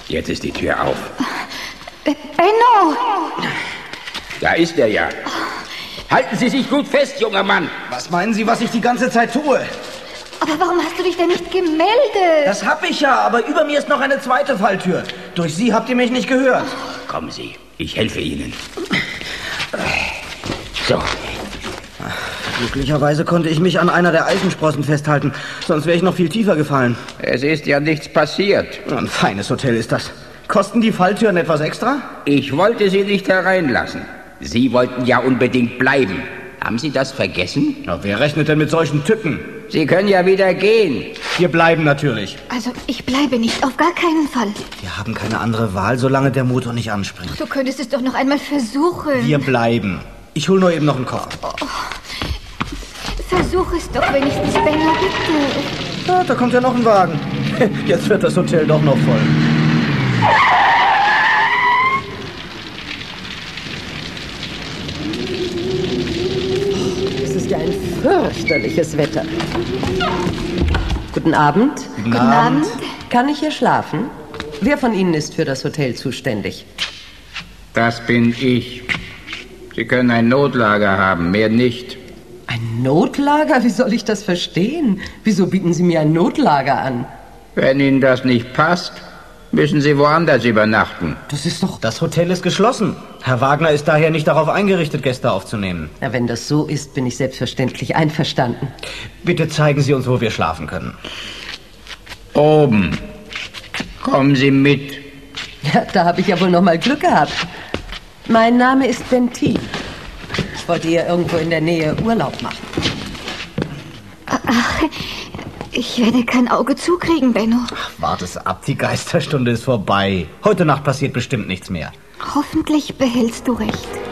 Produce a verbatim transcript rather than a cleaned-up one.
Jetzt ist die Tür auf. Äh, Benno! Da ist er ja. Halten Sie sich gut fest, junger Mann. Was meinen Sie, was ich die ganze Zeit tue? Aber warum hast du dich denn nicht gemeldet? Das hab ich ja, aber über mir ist noch eine zweite Falltür. Durch sie habt ihr mich nicht gehört. Kommen Sie, ich helfe Ihnen. So. Glücklicherweise konnte ich mich an einer der Eisensprossen festhalten, sonst wäre ich noch viel tiefer gefallen. Es ist ja nichts passiert. Ein feines Hotel ist das. Kosten die Falltüren etwas extra? Ich wollte Sie nicht hereinlassen. Sie wollten ja unbedingt bleiben. Haben Sie das vergessen? Ja, wer rechnet denn mit solchen Tücken? Sie können ja wieder gehen. Wir bleiben natürlich. Also, ich bleibe nicht, auf gar keinen Fall. Wir haben keine andere Wahl, solange der Motor nicht anspringt. Du könntest es doch noch einmal versuchen. Wir bleiben. Ich hol nur eben noch einen Koffer. Oh. Versuch es doch wenigstens, Benno, bitte. Ah, da kommt ja noch ein Wagen. Jetzt wird das Hotel doch noch voll. Es ist ja ein fürchterliches Wetter. Guten Abend. Guten, Guten Abend. Abend. Kann ich hier schlafen? Wer von Ihnen ist für das Hotel zuständig? Das bin ich. Sie können ein Notlager haben, mehr nicht. Ein Notlager? Wie soll ich das verstehen? Wieso bieten Sie mir ein Notlager an? Wenn Ihnen das nicht passt, müssen Sie woanders übernachten. Das ist doch... Das Hotel ist geschlossen. Herr Wagner ist daher nicht darauf eingerichtet, Gäste aufzunehmen. Na, wenn das so ist, bin ich selbstverständlich einverstanden. Bitte zeigen Sie uns, wo wir schlafen können. Oben. Kommen Sie mit. Ja, da habe ich ja wohl noch mal Glück gehabt. Mein Name ist Bentin. Ich wollte hier irgendwo in der Nähe Urlaub machen. Ach, ich werde kein Auge zukriegen, Benno. Ach, wart es ab, die Geisterstunde ist vorbei. Heute Nacht passiert bestimmt nichts mehr. Hoffentlich behältst du recht.